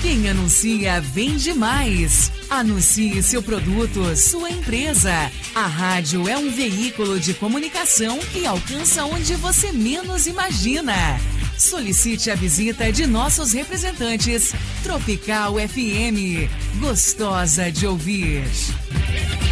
Quem anuncia, vende mais. Anuncie seu produto, sua empresa. A rádio é um veículo de comunicação que alcança onde você menos imagina. Solicite a visita de nossos representantes. Tropical FM. Gostosa de ouvir.